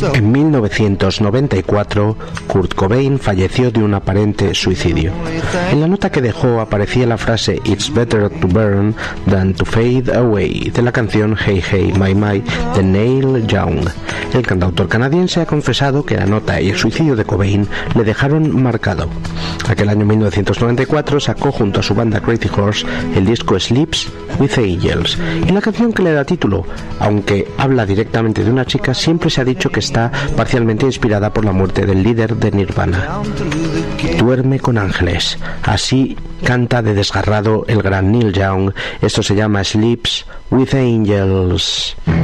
En 1994, Kurt Cobain falleció de un aparente suicidio. En la nota que dejó aparecía la frase "It's better to burn than to fade away" de la canción Hey Hey My My de Neil Young. El cantautor canadiense ha confesado que la nota y el suicidio de Cobain le dejaron marcado. Aquel año 1994 sacó junto a su banda Crazy Horse el disco Sleeps with Angels, y la canción que le da título, aunque habla directamente de una chica, siempre se ha dicho que está parcialmente inspirada por la muerte del líder de Nirvana. Duerme con ángeles, así canta de desgarrado el gran Neil Young. Esto se llama Sleeps with Angels.